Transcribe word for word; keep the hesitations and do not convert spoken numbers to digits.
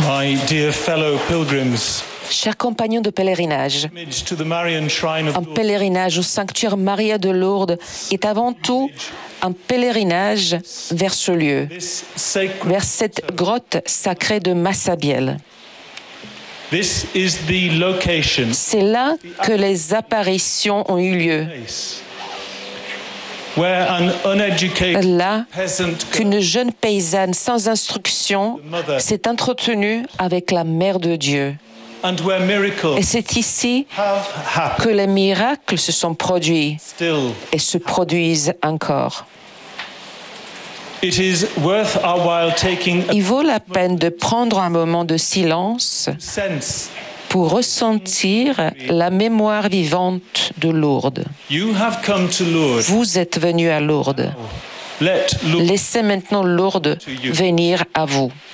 My dear fellow pilgrims, Chers compagnons de pèlerinage, un pèlerinage au sanctuaire Maria de Lourdes est avant tout un pèlerinage vers ce lieu, vers cette grotte sacrée de Massabielle. C'est là que les apparitions ont eu lieu. Là qu'une jeune paysanne sans instruction s'est entretenue avec la Mère de Dieu. Et c'est ici que les miracles se sont produits et se produisent encore. Il vaut la peine de prendre un moment de silence pour ressentir la mémoire vivante de Lourdes. Vous êtes venus à Lourdes. Laissez maintenant Lourdes venir à vous.